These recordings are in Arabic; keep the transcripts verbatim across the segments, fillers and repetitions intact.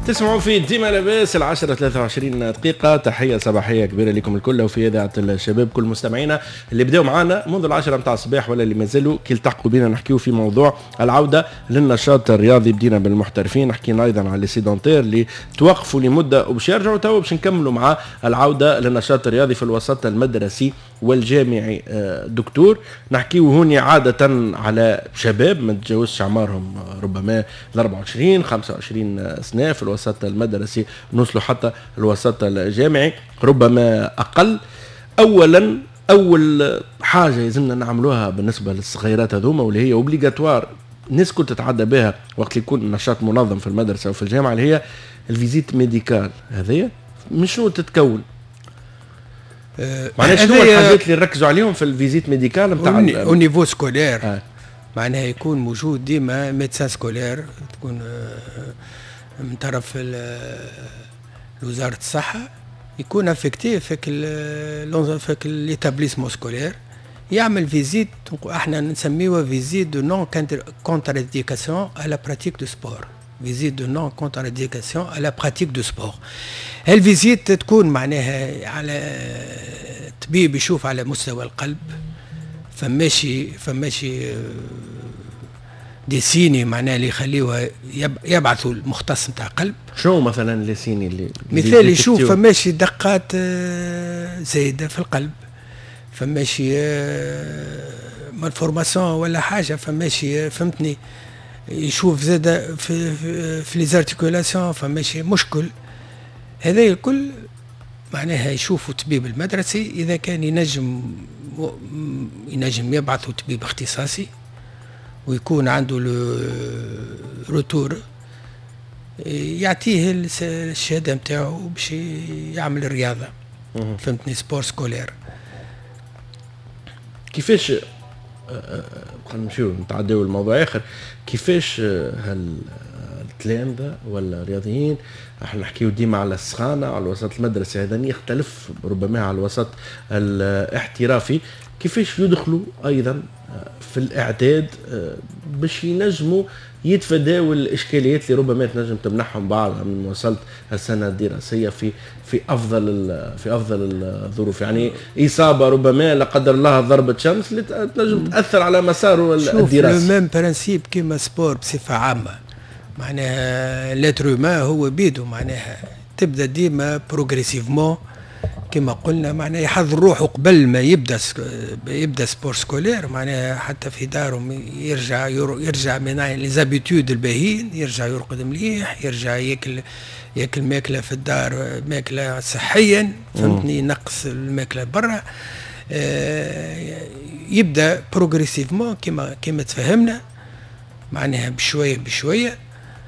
تسمعوا في ديما لاباس العشرة ثلاثة وعشرين دقيقة. تحية صباحية كبيرة لكم الكل وفي إذاعة الشباب كل مستمعينا اللي بدأوا معنا منذ العشرة متاع الصباح ولا اللي ما زالوا كي التحقوا بينا نحكيو في موضوع العودة للنشاط الرياضي. بدينا بالمحترفين، حكينا أيضا على السيدونتير اللي توقفوا لمدة وباش يرجعوا توا باش نكملوا مع العودة للنشاط الرياضي في الوسط المدرسي والجامعي. دكتور نحكيو هوني عادة على شباب ما تجاوزش أعمارهم ربما ال أربعة وعشرين خمسة وعشرين سنة في الوسط المدرسي، نوصلوا حتى الوسط الجامعي ربما أقل. أولا أول حاجة يلزمنا نعملوها بالنسبة للصغيرات هذوما واللي هي اوبليغاتوار الناس كل تتعدى بها وقت يكون النشاط منظم في المدرسة وفي الجامعة، اللي هي الفيزيت ميديكال. هذه من شنو تتكون؟ أه معناها شنو الحاجات اللي نركزوا عليهم في الفيزيت ميديكال نتاع او نيفو سكولير؟ آه. معناها يكون موجود ديما ميدسان سكولير، تكون من طرف وزارة الصحة، يكون افكتيف فيك فيك ليتابليسمون سكولير، يعمل فيزيت احنا نسميوها فيزيت دو نون كونتر انديكاسيون على براتيك دو سبور. فيزيت دو نون كونتر انديكاسيون على براتيك دو سبور. هالفيزيت تكون معناها على طبيب يشوف على مستوى القلب، فماشي فماشي دي سيني معناها اللي يخليوها يبعثوا المختص نتاع قلب. شو مثلا لي سيني اللي مثال يشوف فماشي دقات زايده في القلب، فماشي مالفورماسيون ولا حاجه، فماشي فهمتني، يشوف زاده في في, في لي زارتيكولاسيون فماشي مشكل. هذا الكل معناها يشوفوا طبيب المدرسي، اذا كان ينجم ينجم يبعثوا طبيب اختصاصي ويكون عنده الروتور يعطيه الشهاده نتاعو باش يعمل الرياضه، فهمتني، سبور سكولير. كيفاش خلينا نمشيو نتعداو الموضوع اخر، كيفاش هالتلامذه ولا الرياضيين احنا نحكيو ديما على السخانه على الوسط المدرسي، هذا يختلف ربما على الوسط الاحترافي، كيفاش يدخلوا ايضا في الاعداد باش ينجموا يتفاداوا الاشكاليات اللي ربما تنجم تمنحهم بعض من وصلت السنه الدراسيه في في افضل في افضل الظروف، يعني اصابه ربما لا قدر الله ضربه شمس اللي تنجم تاثر على مساره الدراسي. شوف لو ميم برانسيب كيما سبور بصفه عامه، معناها لاتر هومان هو بيدو، معناها تبدا ديما بروغريسيفمون كما قلنا، معناها يحضر روحه قبل ما يبدا يبدا سبور سكولير، معناها حتى في دارهم يرجع يرجع من لي زابيتود الباهين، يرجع يرقد مليح، يرجع ياكل ياكل ماكله في الدار ماكله صحيا، فهمتني، ينقص الماكله برا. آه يبدا بروغريسيفمون كما كما تفهمنا، معناها بشويه بشويه.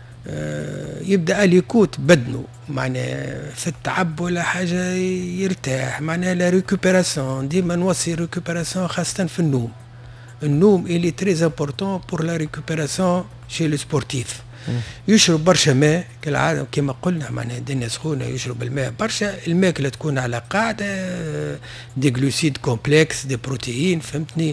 آه يبدا اليكوت بدنه، معناها في التعب ولا حاجه يرتاح، معناها لا ريكوبيراسيون ديما نوصي ريكوبيراسيون خاصه في النوم. النوم إلي تري امبورطون بور لا ريكوبيراسيون شي لو سبورتيف. يشرب برشا ماء كالعاده كما قلنا، معناها الدنيا سخونه يشرب الماء برشا، الماكله تكون على قاعده، دي جلوسيد كومبلكس، دي بروتيين، فهمتني.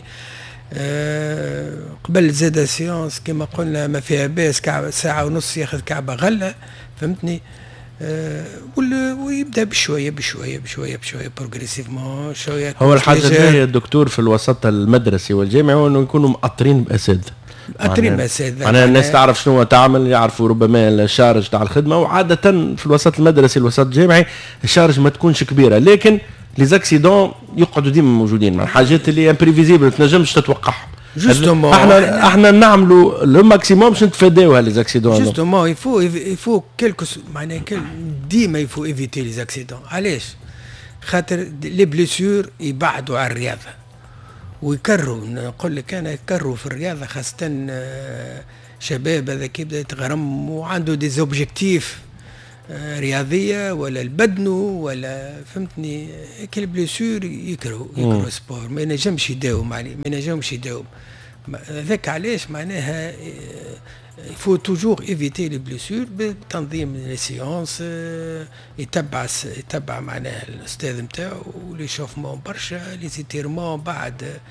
أه قبل زاد سيونس كما قلنا ما فيها باس، كعبه ساعه ونص ياخذ كعبه غله، فهمتني. أه ويبدا بشويه بشويه بشويه بشويه بروغريسيفمون شويه. هو الحاجه الجايه الدكتور في الوسط المدرسي والجامعي هو انه يكونوا مأطرين باساتذه، مأطرين باساتذه، معناها الناس تعرف شنو تعمل، يعرفوا ربما الشارج تاع الخدمه. وعاده في الوسط المدرسي الوسط الجامعي الشارج ما تكونش كبيره، لكن لي زاكسيدون يقعدوا ديما موجودين، مع الحاجات اللي امبريفيزيبل تنجمش تتوقعهم. جوستومون احنا احنا نعملوا لو ماكسيموم باش نتفاداو لي زاكسيدون. جوستومون يفو يفو كلكو معناها ديما يفو ايفيتي لي زاكسيدون. علاش؟ خاطر لي بليسيور يبعدوا على الرياضه ويكرروا، نقول لك انا يكرروا في الرياضه، خاصه شباب هذا كيبدا يتغرم وعنده دي زوبجيكتيف رياضيه ولا البدنو ولا، فهمتني، هيك البليسيور يكرهوا يكرهوا سبور، ما ينجمش يداوم عليه، ما ينجمش يداوم. ذاك علاش معناها يفو توجور ايفيتي لي بليسيور بتنظيم لي سيونس، يتبع يتبع معناها الاستاذ نتاعو لي شوفمون برشا، لي زيتيرمون بعد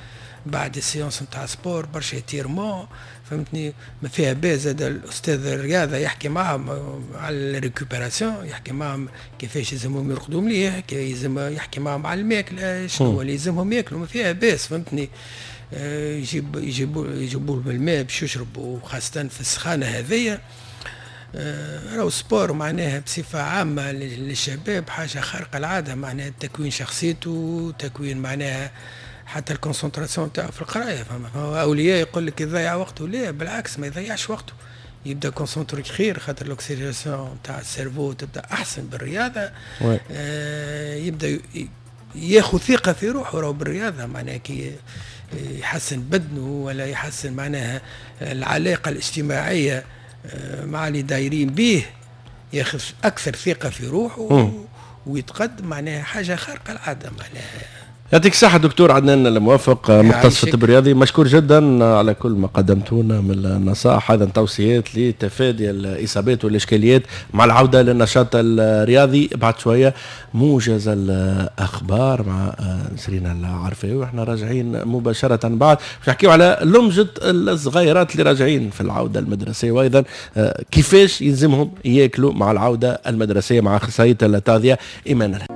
بعد السيونس نتاع سبور برشا تيرمون فهمتني. ما فيها باس زاد الاستاذ الرياضه يحكي معهم على الريكوبيراسيون، يحكي معهم كيفاش يلزمهم يرقدوا مليح، كيف يلزم يحكي معهم على الماكله شنو هو اللي يلزمهم ياكلوا. ما فيها باس فهمتني. يجيب يجيبوا يجيبوا لهم الماء باش يشربوا خاصه في السخانه هذيا. راهو سبور معناها بصفه عامه للشباب حاجه خارقه العاده، معناها تكوين شخصيته، تكوين معناها حتى الكونسنتراسيون تاعو في القرايه. فما اولياء يقول لك يضيع وقته، لا بالعكس ما يضيعش وقته، يبدا كونسنتري خير خاطر الاكسجيناسيون تاع السيرفو تبدا احسن بالرياضه. آه يبدا ياخذ ثقه في روحه راهو بالرياضه، معناها كي يحسن بدنه ولا يحسن معناها العلاقه الاجتماعيه مع اللي دايرين به، ياخذ اكثر ثقه في روحه ويتقدم، معناها حاجه خارقه العاده. معناها يعطيك الصحة دكتور عدنان الموفق مختص في الطب الرياضي، مشكور جدا على كل ما قدمتونا من النصائح، هذا توصيات لتفادي الإصابات والإشكاليات مع العودة للنشاط الرياضي. بعد شوية موجز الأخبار مع سرينا العرفاوي واحنا راجعين مباشرة. بعد نحكيو على لمجة الصغيرات اللي راجعين في العودة المدرسية، وأيضا كيفاش يلزمهم ياكلوا مع العودة المدرسية مع أخصائية التغذية إيمان.